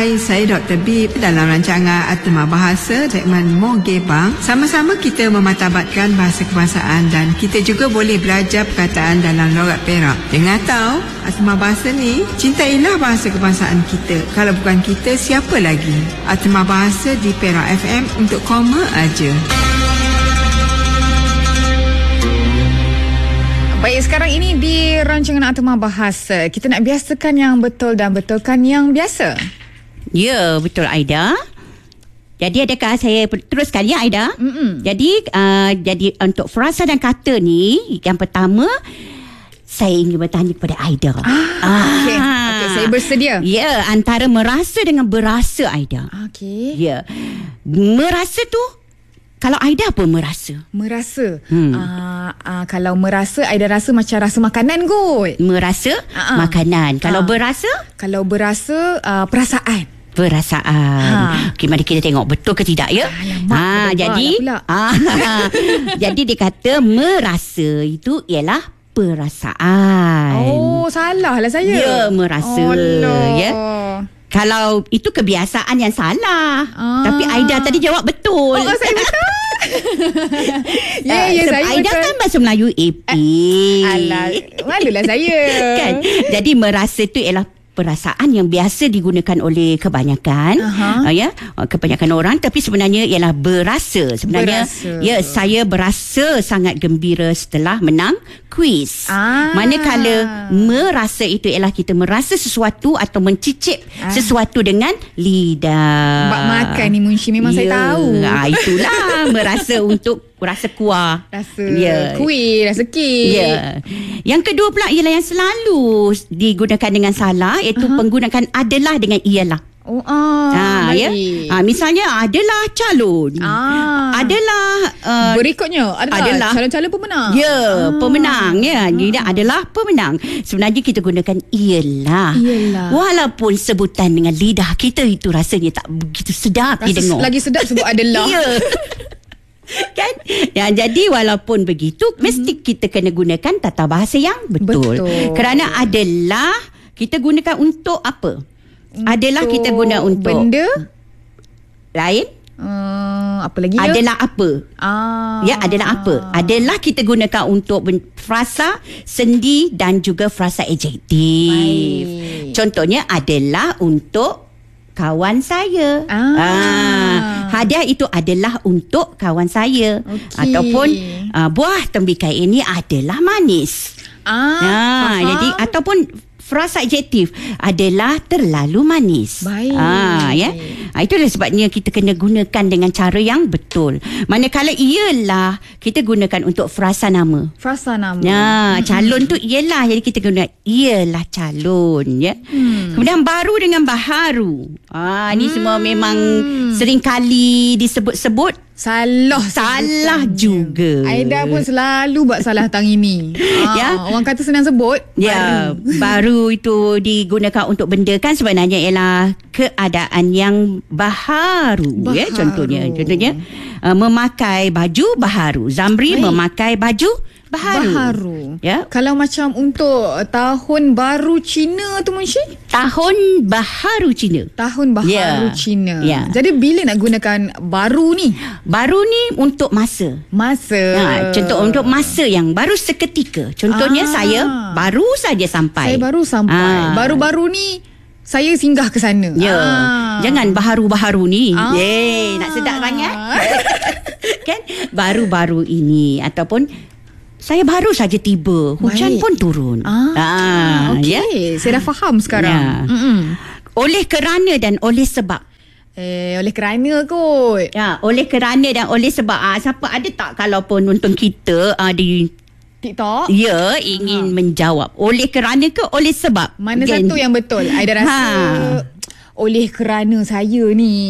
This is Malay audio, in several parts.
Hai, saya Dr. Bib. Dalam rancangan Atma Bahasa segmen Mogebang, sama-sama kita mematabatkan bahasa kebangsaan dan kita juga boleh belajar perkataan dalam logat Perak. Dengar tahu, Atma Bahasa ni, cintailah bahasa kebangsaan kita. Kalau bukan kita, siapa lagi? Atma Bahasa di Perak FM untuk koma aja. Baik, sekarang ini di rancangan Atma Bahasa, kita nak biasakan yang betul dan betulkan yang biasa. Ya, betul Aida. Jadi adakah saya teruskan ya Aida? Jadi untuk frasa dan kata ni, yang pertama saya ingin bertanya kepada Aida. Okey, saya bersedia. Ya, antara merasa dengan berasa Aida. Okey. Ya. Merasa tu, kalau Aida apa merasa? Merasa. Kalau merasa, Aida rasa macam rasa makanan kot. Merasa makanan. Kalau berasa? Kalau berasa, perasaan. Perasaan. Okey, mari kita tengok betul ke tidak ya. Jadi jadi dia kata merasa itu ialah perasaan. Oh, salah lah saya. Ya, merasa. Ya. Kalau itu kebiasaan yang salah. Tapi Aida tadi jawab betul. Oh, saya betul. Ya, saya Aida betul. kan bahasa Melayu AP. Alah, malulah saya. Kan? Jadi merasa itu ialah perasaan yang biasa digunakan oleh kebanyakan kebanyakan orang, tapi sebenarnya ialah berasa. Sebenarnya saya berasa sangat gembira setelah menang kuis. Manakala merasa itu ialah kita merasa sesuatu atau mencicip sesuatu dengan lidah. Bak makan ni Munshi memang saya tahu. Itulah merasa untuk rasa kuah, rasa kuih, rasa kek. Ya. Yang kedua pula ialah yang selalu digunakan dengan salah, iaitu penggunaan adalah dengan ialah. Misalnya adalah calon. Adalah berikutnya adalah calon-calon pemenang. Ya, pemenang ya. Dia adalah pemenang. Sebenarnya kita gunakan ialah. Walaupun sebutan dengan lidah kita itu rasanya tak begitu sedap didengar. Lagi sedap sebut adalah. Ya. Kan? Ya, jadi walaupun begitu mesti kita kena gunakan tata bahasa yang betul. Kerana adalah kita gunakan untuk apa? Adalah kita guna untuk benda lain. Apa lagi ya? Adalah apa? Ya, adalah apa? Adalah kita gunakan untuk frasa sendi dan juga frasa adjektif. Contohnya adalah untuk kawan saya. Hadiah itu adalah untuk kawan saya. Ataupun buah tembikai ini adalah manis. Jadi ataupun frasa adjektif adalah terlalu manis. Itulah sebabnya kita kena gunakan dengan cara yang betul. Manakala ialah kita gunakan untuk frasa nama. Frasa nama. Calon tu ialah, jadi kita guna ialah calon ya. Kemudian baru dengan baharu. Ni semua memang sering kali disebut-sebut. Salah juga. Aida pun selalu buat salah tang ini. Orang kata senang sebut. Ya, baru itu digunakan untuk benda kan sebenarnya ialah keadaan yang baharu. Ya, contohnya memakai baju baharu. Zamri memakai baju baharu. Ya. Kalau macam untuk tahun baru Cina tu Munshi? Tahun baharu Cina. Tahun baharu Cina. Ya. Jadi bila nak gunakan baru ni? Baru ni untuk masa. Contoh untuk masa yang baru seketika. Contohnya saya baru saja sampai. Saya baru sampai. Baru-baru ni saya singgah ke sana. Ya. Jangan baharu-baharu ni. Nak sedap sangat. Kan? Baru-baru ini ataupun saya baru saja tiba. Hujan pun turun. Okey. Saya dah faham sekarang. Oleh kerana dan oleh sebab. Oleh kerana kot. Oleh kerana dan oleh sebab. Siapa ada tak kalau pun nonton kita di TikTok? Ya, ingin menjawab. Oleh kerana ke oleh sebab? Mana satu yang betul? Aida rasa oleh kerana saya ni.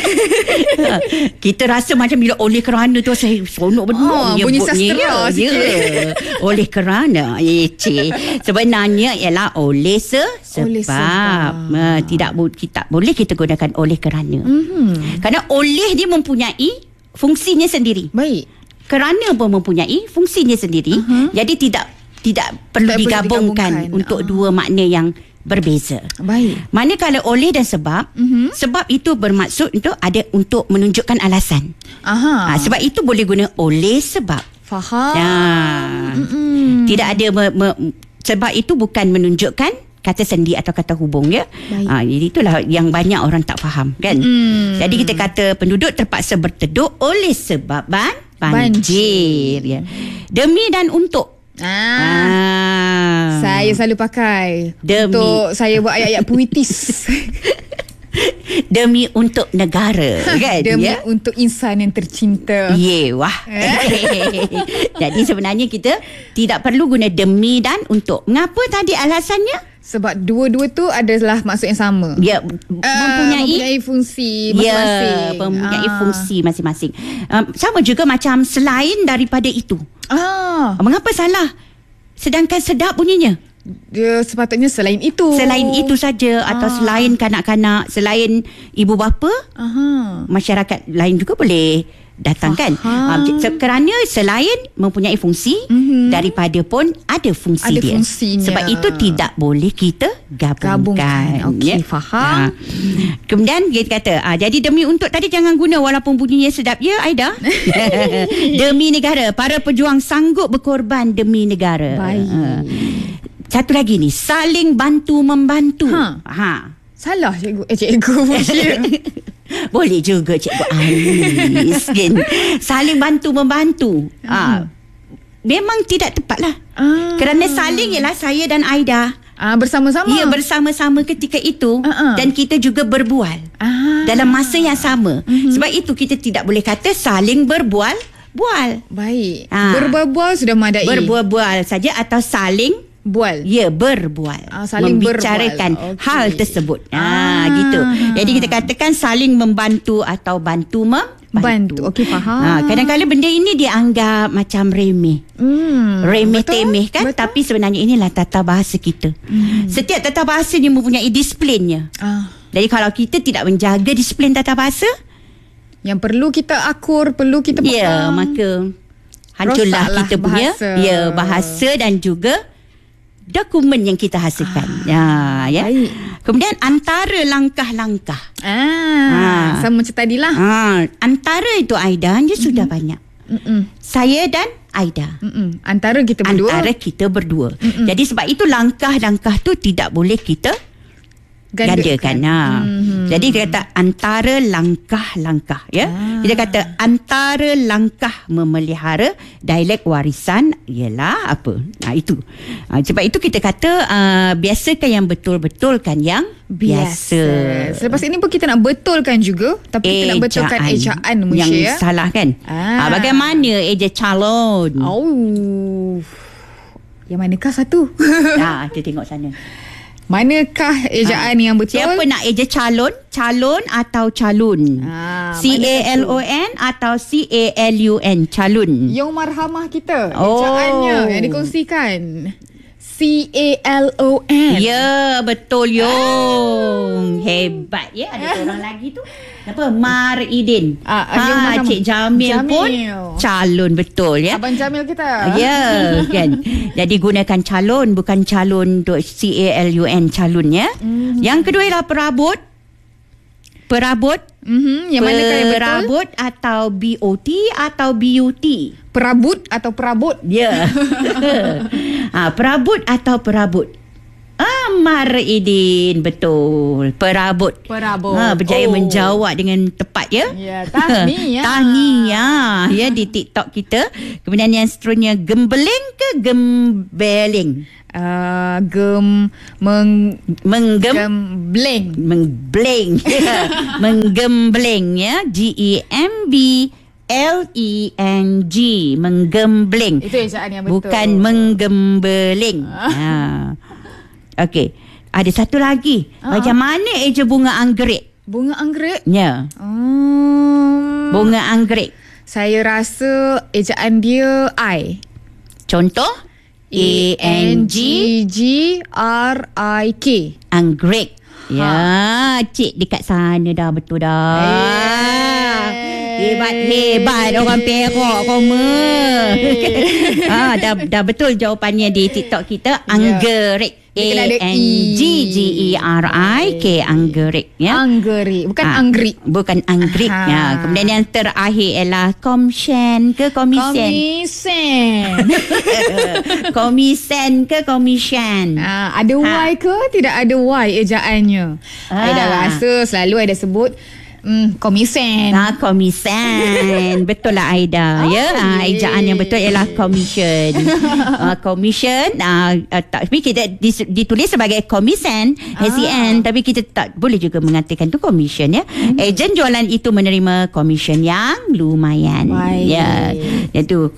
Kita rasa macam bila oleh kerana tu saya seronok benar. Bunyi sastra sikit. Oleh kerana sebenarnya ialah oleh sebab. Tidak boleh kita gunakan oleh kerana. Kerana oleh dia mempunyai fungsinya sendiri. Baik. Kerana pun mempunyai fungsinya sendiri. Jadi tidak perlu digabungkan untuk dua makna yang berbeza. Baik. Manakala oleh dan sebab, sebab itu bermaksud untuk menunjukkan alasan. Sebab itu boleh guna oleh sebab. Faham. Tidak ada sebab itu bukan menunjukkan kata sendi atau kata hubung, ya. Jadi itulah yang banyak orang tak faham, kan. Jadi kita kata penduduk terpaksa berteduh oleh sebab banjir, ya. Demi dan untuk. Saya selalu pakai untuk saya buat ayat-ayat puitis. Demi untuk negara, kan? Demi untuk insan yang tercinta. Wah. Jadi sebenarnya kita tidak perlu guna demi dan untuk. Mengapa tadi alasannya? Sebab dua-dua tu adalah maksud yang sama. Ya, mempunyai fungsi masing-masing. Ya, mempunyai fungsi masing-masing. Sama juga macam selain daripada itu. Mengapa salah? Sedangkan sedap bunyinya. Dia sepatutnya selain itu. Selain itu saja, atau selain kanak-kanak, selain ibu bapa, masyarakat lain juga boleh datang, kan. Kerana selain mempunyai fungsi, daripada pun ada fungsi dia. Fungsinya. Sebab itu tidak boleh kita gabungkan. Okey, faham. Kemudian kita kata, jadi demi untuk tadi jangan guna walaupun bunyinya sedap, ya Aida. Demi negara, para pejuang sanggup berkorban demi negara. Baik. Satu lagi ni, saling bantu-membantu. Salah cikgu. Cikgu. Boleh juga Cikgu Anis, kan. Saling bantu-membantu. Memang tidak tepat lah. Kerana saling ialah saya dan Aida. Bersama-sama. Ya, bersama-sama ketika itu. Dan kita juga berbual. Dalam masa yang sama. Sebab itu kita tidak boleh kata saling berbual. Baik. Berbual sudah madai. Berbual saja atau saling bual. Ya, berbual. Saling membicarakan hal tersebut. Gitu. Jadi kita katakan saling membantu atau bantu membantu. Okey, faham. Kadang-kadang benda ini dianggap macam remeh. Remeh-temeh, kan. Betul. Tapi sebenarnya inilah tata bahasa kita. Setiap tata bahasa dia mempunyai disiplinnya. Jadi kalau kita tidak menjaga disiplin tata bahasa, yang perlu kita akur, perlu kita faham. Ya, maka hancurlah kita punya bahasa dan juga dokumen yang kita hasilkan. Ya. Kemudian antara langkah-langkah. Sama macam tadilah. Antara itu Aida dia sudah banyak. Saya dan Aida. Antara kita berdua. Jadi sebab itu langkah-langkah tu tidak boleh kita gandakan. Jadi kita kata antara langkah-langkah, ya. Kita kata antara langkah memelihara dialek warisan ialah apa? Itu. Sebab itu kita kata biasakan yang betul-betulkan yang biasa. Selepas ini pun kita nak betulkan juga, tapi kita nak betulkan ejaan yang ya. salah, kan. Bagaimana eja calon? Yang manakah satu? Kita tengok sana. Manakah ejaan yang betul? Siapa nak eja calon? Calon atau calun? CALON atau CALUN? Calun. Yang marhamah kita. Ejaannya yang dikongsikan. CALON. Ya, betul Yung. Hebat, ya. Ada orang lagi tu. Apa? Maridin. Cik Jamil pun calon, betul, ya. Abang Jamil kita. Ya, kan. Jadi gunakan calon, bukan calon untuk CALUN, calon, ya. Yang kedua ialah perabot. Yang manakah yang betul? Perabot atau BOT atau BUT? Perabot atau perabot? Ya. Perabot atau perabot? Maridin, betul. Perabot. Berjaya menjawab dengan tepat, ya. Ya, tahniah. Tahniah, ya, di TikTok kita. Kemudian yang seterusnya, gembeling ke gembeling? Menggembleng. Menggembleng, ya. GEMBLENG, menggembleng. Itu ejaan yang betul. Bukan menggembeling. Okey. Ada satu lagi. Macam mana eja bunga anggrek? Bunga anggrek? Ya. Bunga anggrek. Saya rasa ejaan dia I. Contoh? ANGGRIK. Anggrek. Ya, cik dekat sana dah, betul dah. Hebat orang Perak koma. Dah betul jawapannya di TikTok kita. Anggerik. ANGGERIK, anggerik, ya. Anggerik, bukan anggrik. Bukan anggrik. Ya. Kemudian yang terakhir ialah komisen ke komisen. Komisen ke komisen. Ada Y ke? Tidak ada Y ejaannya. Aida rasa selalu Aida sebut komisen. Komisen. Betul lah Aida. Ejaan yang betul ialah commission. Commission. Tapi kita ditulis sebagai komisen, SEN, tapi kita tak boleh juga mengatakan tu commission, ya. Ejen jualan itu menerima komisen yang lumayan. Ya. Iaitu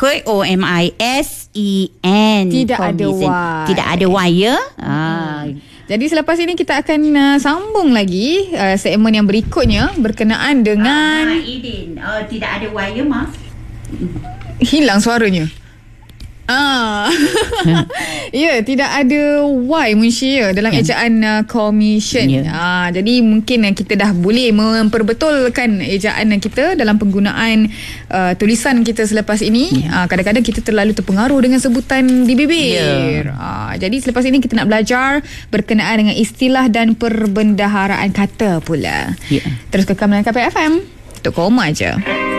KOMISEN. Tidak ada Y. Tidak ada Y, ya. Jadi selepas ini kita akan sambung lagi segmen yang berikutnya berkenaan dengan Idin. Tidak ada Y, Mak. Hilang suaranya. Ya, tidak ada Y Munshi dalam ejaan commission. Jadi mungkin kita dah boleh memperbetulkan ejaan kita dalam penggunaan tulisan kita selepas ini. Kadang-kadang kita terlalu terpengaruh dengan sebutan di bibir. Jadi selepas ini kita nak belajar berkenaan dengan istilah dan perbendaharaan kata pula. Terus kekal dengan KPFM. Untuk koma je.